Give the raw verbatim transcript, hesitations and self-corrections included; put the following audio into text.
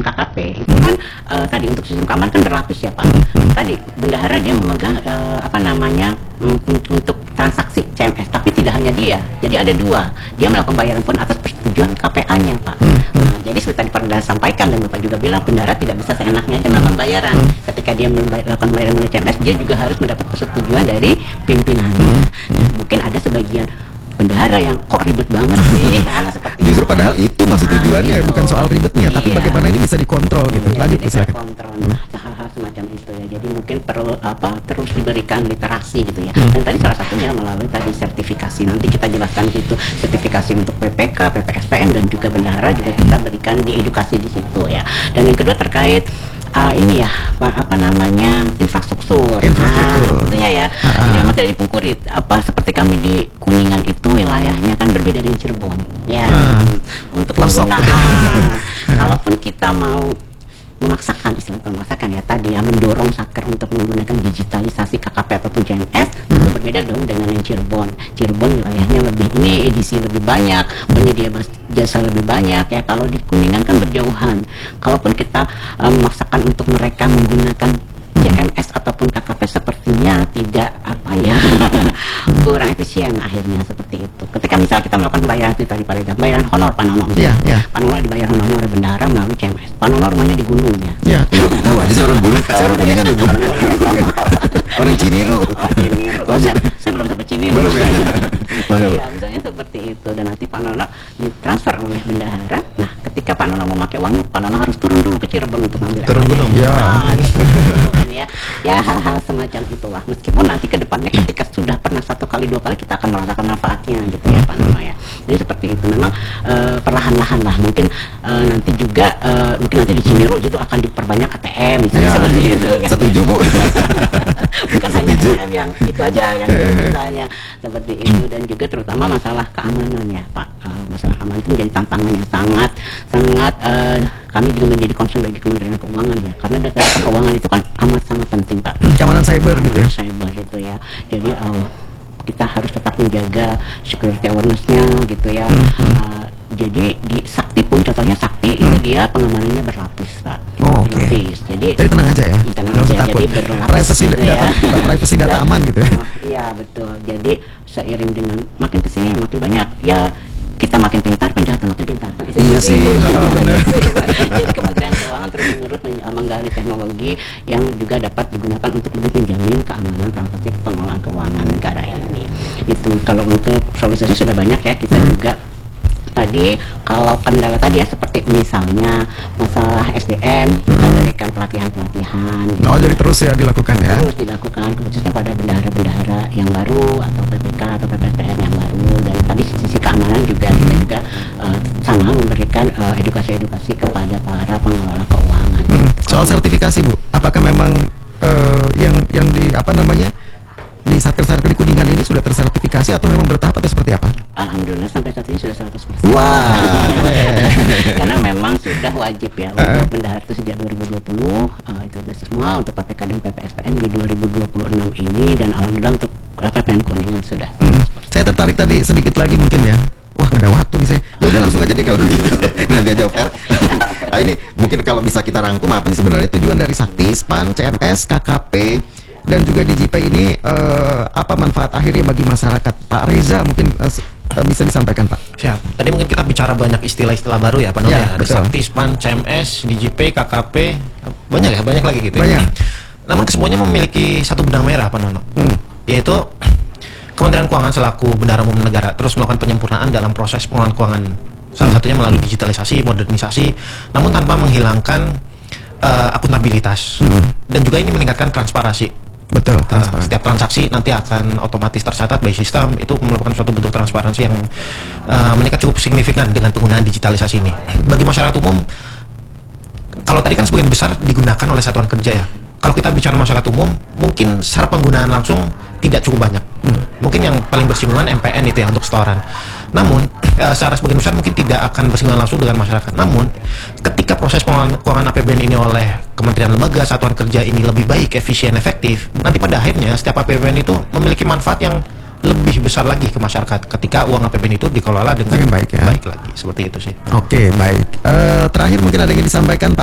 K K P itu kan uh, tadi untuk sistem keamanan kan berlapis ya Pak. Tadi bendahara dia memegang uh, apa namanya untuk transaksi C M S, tapi tidak hanya dia, jadi ada dua, dia melakukan pembayaran pun atas persetujuan K P A-nya Pak. Nah, jadi seperti tadi pernah sampaikan dan Bapak juga bilang bendahara tidak bisa seenaknya aja melakukan pembayaran. Ketika dia melakukan pembayaran melalui C M S, dia juga harus mendapat persetujuan dari pimpinannya. Nah, mungkin ada sebagian bendahara yang kok ribet banget sih karena seperti justru itu. Padahal itu maksud tujuannya nah, bukan soal ribetnya, iya. Tapi bagaimana ini bisa dikontrol gitu. Iya, lanjut silakan. Kontrol nah, hal-hal semacam itu ya. Jadi mungkin perlu apa terus diberikan literasi gitu ya. Hmm. Dan tadi salah satunya melalui tadi sertifikasi. Nanti kita jelaskan itu sertifikasi untuk P P K, P P S P N dan juga bendahara juga kita berikan di edukasi di situ ya. Dan yang kedua terkait Uh, ini ya apa, apa namanya infrastruktur, infrastruktur. Nah, tentunya ya uh-huh. Ini amat tidak dipungkiri apa seperti kami di Kuningan itu wilayahnya kan berbeda dari Cirebon ya uh. untuk penggunaan kalaupun kita mau memaksakan istilah memaksakan ya tadi ya mendorong Satker untuk menggunakan digitalisasi K K P ataupun C M S itu berbeda dong dengan yang Cirebon. Cirebon wilayahnya lebih ini edisi lebih banyak, penyedia jasa lebih banyak ya. Kalau di Kuningan kan berjauhan. Kalaupun kita um, memaksakan untuk mereka menggunakan C M S ataupun K K P sepertinya tidak apa ya kurang efisien akhirnya seperti itu. Ketika misalnya kita melakukan pembayaran itu tadi pada pembayaran honor Panono, yeah, yeah. Panono dibayar honor oleh bendahara melalui C M S. Panono rumahnya di gunungnya. Ya. Yeah. Tahu aja orang gunung, orang Kuningan di gunung. Orang Ciniro. Saya saya belum sampai Ciniro. Iya, misalnya seperti itu dan nanti Panono ditransfer oleh bendahara. Nah, ketika Panono memakai uang, Panono harus turun dulu ke Cirebon untuk mengambil. Turun gunung. Ya. Ya, ya hal-hal semacam itulah. Meskipun nanti ke depannya ketika sudah pernah satu kali dua kali kita akan merasakan manfaatnya gitu ya Pak Nono ya. Jadi seperti itu memang e, perlahan-lahan lah mungkin e, nanti juga e, mungkin nanti di Ciniro itu akan diperbanyak A T M misalnya ya, seperti itu. Kan? Setuju Bu. Bukan hanya A T M yang itu aja kan misalnya seperti itu dan juga terutama masalah keamanan ya Pak. E, masalah keamanan itu menjadi tantangan yang sangat sangat e, kami juga menjadi concern bagi Kementerian Keuangan ya karena data keuangan itu kan amat sangat penting Pak. Keamanan cyber gitu ya. Cyber gitu ya. Jadi uh, kita harus tetap menjaga security awareness-nya gitu ya. Mm-hmm. Uh, jadi di Sakti pun contohnya Sakti mm. itu dia pengamanannya berlapis Pak. Oh, oke. Okay. Jadi, jadi tenang aja ya. Tenang aja. Jadi berlapis. Privacy gitu data, ya. privacy data aman gitu ya. Oh, iya betul. Jadi seiring dengan makin kesini makin banyak ya kita makin pintar, penjahat makin pintar. Iya sih. Oh, jadi Kementerian Keuangan terus menerus menggali teknologi yang juga dapat digunakan untuk lebih menjamin keamanan transaksi pengelolaan keuangan negara ini. Itu kalau untuk solusinya sudah banyak ya kita juga. Tadi kalau kendala tadi ya seperti misalnya masalah S D M kita berikan pelatihan-pelatihan gitu. Oh jadi terus ya dilakukan ya? Terus dilakukan khususnya pada bendahara-bendahara yang baru atau P P K atau P P S P N yang baru dan tadi sisi keamanan juga kita juga uh, sama memberikan uh, edukasi-edukasi kepada para pengelola keuangan. Hmm. Soal sertifikasi Bu, apakah memang uh, yang yang di apa namanya di Satker-Satker di Kuningan ini sudah tersertifikasi atau memang bertahap atau seperti apa? Alhamdulillah sampai saat ini sudah seratus persen. Wah. Karena memang sudah wajib ya untuk bendahara itu sejak dua ribu dua puluh uh, itu sudah semua untuk P P K dan P P S P N di dua ribu dua puluh enam ini dan alhamdulillah untuk P P N Kuningan sudah. Hmm. Saya tertarik tadi sedikit lagi mungkin ya. Wah nggak ada waktu nih saya. Udah langsung aja deh kalau gitu. Nanti aja Fer. Nah, ini mungkin kalau bisa kita rangkum apa sih sebenarnya tujuan dari Sakti, S P A N, C M S, K K P dan juga D J P ini uh, apa manfaat akhirnya bagi masyarakat? Pak Reza mungkin uh, bisa disampaikan Pak. Siap. Tadi mungkin kita bicara banyak istilah-istilah baru ya Pak Nono ya. Ada Sakti, S P A N, C M S, D J P, K K P, banyak ya, banyak lagi gitu. Banyak. Ya. Namun kesemuanya memiliki satu benang merah Pak Nono, hmm. yaitu Kementerian Keuangan selaku bendahara umum negara terus melakukan penyempurnaan dalam proses pengelolaan keuangan. Salah satunya melalui digitalisasi, modernisasi, namun tanpa menghilangkan uh, akuntabilitas hmm. dan juga ini meningkatkan transparansi. Betul. Uh, setiap transaksi nanti akan otomatis tercatat by sistem, itu merupakan suatu bentuk transparansi yang uh, meningkat cukup signifikan dengan penggunaan digitalisasi ini. Bagi masyarakat umum, kalau tadi kan sebagian besar digunakan oleh satuan kerja ya. Kalau kita bicara masyarakat umum, mungkin secara penggunaan langsung tidak cukup banyak. Hmm. Mungkin yang paling bersinggungan M P N itu ya untuk setoran. Namun uh, secara sebagian besar mungkin tidak akan bersinggungan langsung dengan masyarakat. Namun ketika proses pengelolaan keuangan A P B N ini oleh kementerian lembaga, satuan kerja ini lebih baik, efisien, efektif, nanti pada akhirnya setiap A P B N itu memiliki manfaat yang lebih besar lagi ke masyarakat ketika uang A P B N itu dikelola dengan baik, ya? baik lagi. Seperti itu sih. Oke, baik. Uh, terakhir mungkin ada yang disampaikan Pak